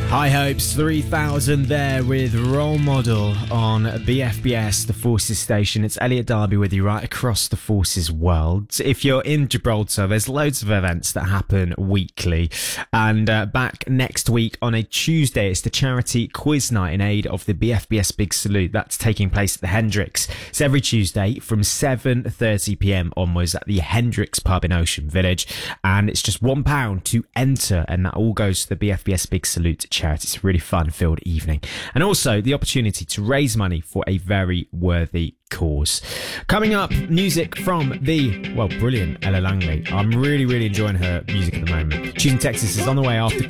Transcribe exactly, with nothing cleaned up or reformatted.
High Hopes three thousand there with Role Model on B F B S, the Forces station. It's Elliot Darby with you right across the Forces world. If you're in Gibraltar, there's loads of events that happen weekly. And uh, back next week on a Tuesday, it's the charity quiz night in aid of the B F B S Big Salute. That's taking place at the Hendricks. It's every Tuesday from seven thirty p m onwards at the Hendricks pub in Ocean Village. And it's just one pound to enter, and that all goes to the B F B S Big Salute charity. It's a really fun-filled evening. And also the opportunity to raise money for a very worthy cause. Coming up, music from the, well, brilliant Ella Langley. I'm really, really enjoying her music at the moment. Choosing Texas is on the way after